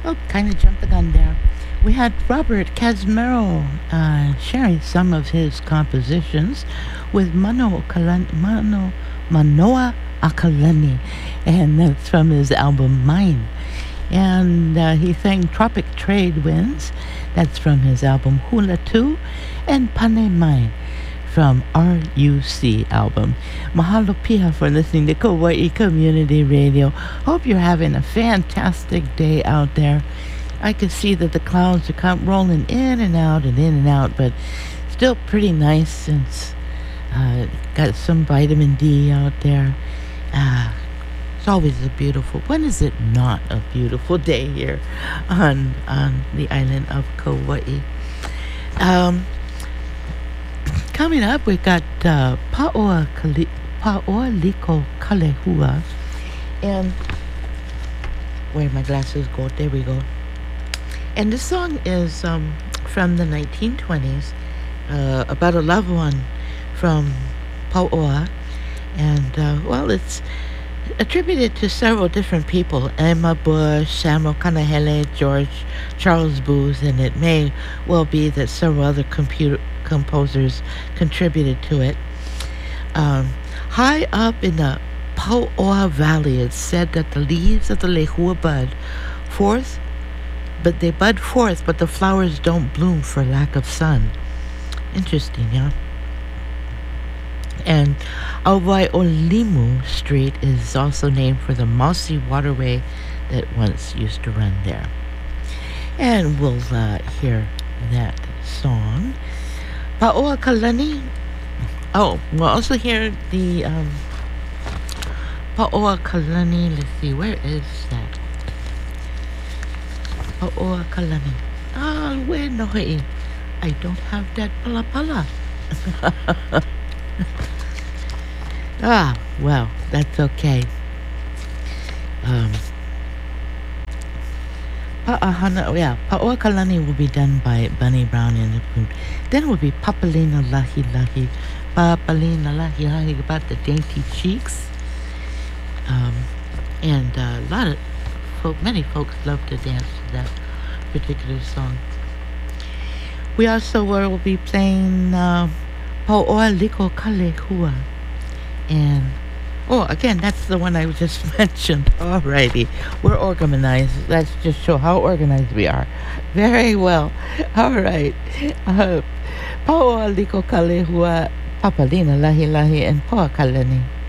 Oh, kind of jumped the gun there. We had Robert Casmero sharing some of his compositions with Manoa Akalani, and that's from his album Mine. And he sang Tropic Trade Winds, that's from his album Hula 2, and Pane Mine from RUC album. Mahalo piha for listening to Kauai Community Radio. Hope you're having a fantastic day out there. I can see that the clouds are rolling in and out and in and out, but still pretty nice since got some vitamin D out there. It's always a beautiful. When is it not a beautiful day here on the island of Kauai? Coming up, we got Paoa Liko Kalehua, and where my glasses go? There we go. And this song is from the 1920s, about a loved one from Paoa, and well, it's attributed to several different people: Emma Bush, Samuel Kanahele, George Charles Booth, and it may well be that several other composers contributed to it. High up in the Paoa Valley, it's said that the leaves of the lehua bud forth, but they bud forth, but the flowers don't bloom for lack of sun. Interesting, yeah? And Auwaiolimu Street is also named for the mossy waterway that once used to run there. And we'll hear that song. Paoa Kalani. Oh, we'll also hear the Paoa Kalani. Let's see, where is that? Paoa Kalani. Where no hei? I don't have that pala pala. Well, that's okay. Paoa Kalani will be done by Bunny Brown and the Poon. Then will be Papalina Lahi Lahi. Papalina Lahi Lahi, about the dainty cheeks. And a lot of many folks love to dance to that particular song. We also will be playing Paoa Liko Kalehua. And again, that's the one I just mentioned. Alrighty, we're organized. Let's just show how organized we are. Very well. All right. Paoa Liko Kalehua, Papalina Lahi Lahi, and Paoa Kalani.